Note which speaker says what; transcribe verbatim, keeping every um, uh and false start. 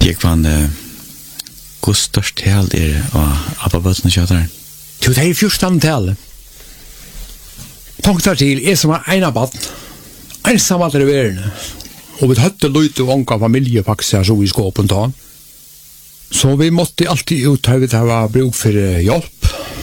Speaker 1: Gikk man hvor størst tal er av Abba-bøtene kjøttere?
Speaker 2: Jo, det er fjortan tal. Punkter til er som er ena baden. Ensam at det er verden. Og vi hadde løyte og unga familie faktisk her så i skåpen ta. Så vi måtte alltid ut her vi hadde bruk for hjelp.